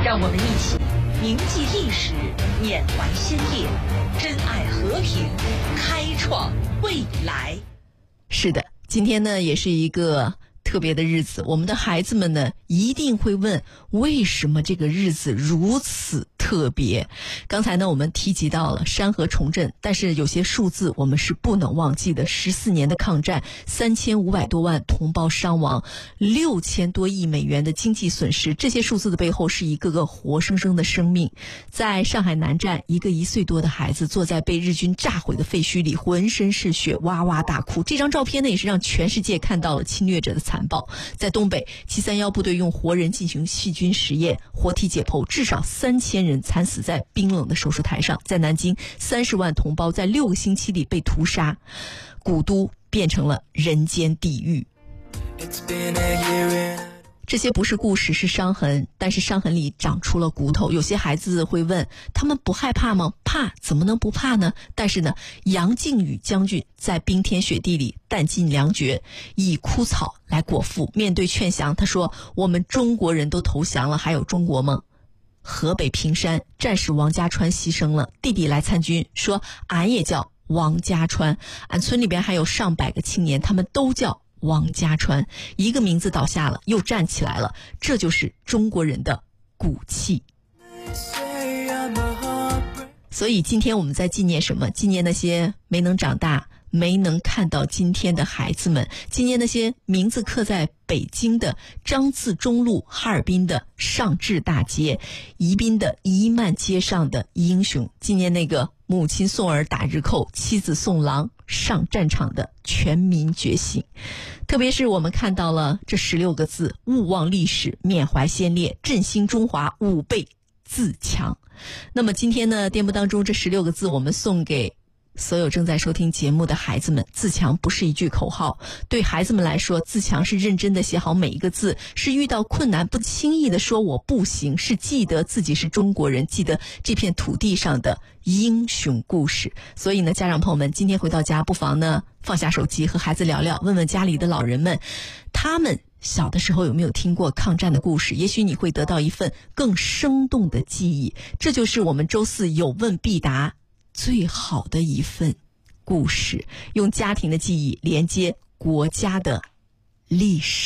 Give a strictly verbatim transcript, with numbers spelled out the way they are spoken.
让我们一起铭记历史，缅怀先烈，珍爱和平，开创未来。 是的，今天呢也是一个特别的日子，我们的孩子们呢一定会问，为什么这个日子如此特别？刚才呢我们提及到了山河重振，但是有些数字我们是不能忘记的。十四年的抗战，三千五百多万同胞伤亡，六千多亿美元的经济损失，这些数字的背后是一个个活生生的生命。在上海南站，一个一岁多的孩子坐在被日军炸毁的废墟里，浑身是血，哇哇大哭。这张照片呢也是让全世界看到了侵略者的残暴。在东北，七三一部队用活人进行细菌实验，活体解剖，至少三千人惨死在冰冷的手术台上。在南京，三十万同胞在六个星期里被屠杀，古都变成了人间地狱。这些不是故事，是伤痕，但是伤痕里长出了骨头。有些孩子会问，他们不害怕吗？怕，怎么能不怕呢？但是呢，杨靖宇将军在冰天雪地里弹尽粮绝，以枯草来果腹。面对劝降，他说，我们中国人都投降了，还有中国吗？河北平山战士王家川牺牲了，弟弟来参军，说俺也叫王家川，俺村里边还有上百个青年，他们都叫王家川，一个名字倒下了，又站起来了，这就是中国人的骨气。所以今天我们在纪念什么？纪念那些没能长大，没能看到今天的孩子们，纪念那些名字刻在北京的张自忠路、哈尔滨的上智大街、宜宾的宜曼街上的英雄，纪念那个母亲送儿打日寇，妻子送郎上战场的全民觉醒。特别是我们看到了这十六个字：勿忘历史，缅怀先烈，振兴中华，吾辈自强。那么今天呢，电波当中这十六个字我们送给所有正在收听节目的孩子们。自强不是一句口号，对孩子们来说，自强是认真的写好每一个字，是遇到困难不轻易的说我不行，是记得自己是中国人，记得这片土地上的英雄故事。所以呢，家长朋友们，今天回到家不妨呢放下手机，和孩子聊聊，问问家里的老人们，他们小的时候有没有听过抗战的故事？也许你会得到一份更生动的记忆。这就是我们周四有问必答最好的一份故事，用家庭的记忆连接国家的历史。